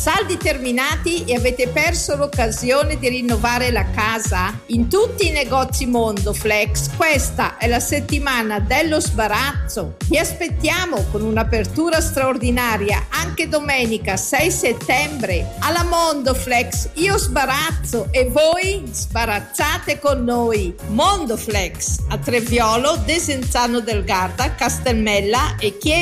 Saldi terminati e avete perso l'occasione di rinnovare la casa? In tutti i negozi Mondoflex questa è la settimana dello sbarazzo. Vi aspettiamo con un'apertura straordinaria anche domenica 6 settembre. Alla Mondoflex io sbarazzo e voi sbarazzate con noi. Mondoflex a Treviolo, Desenzano del Garda, Castelmella e Chiesa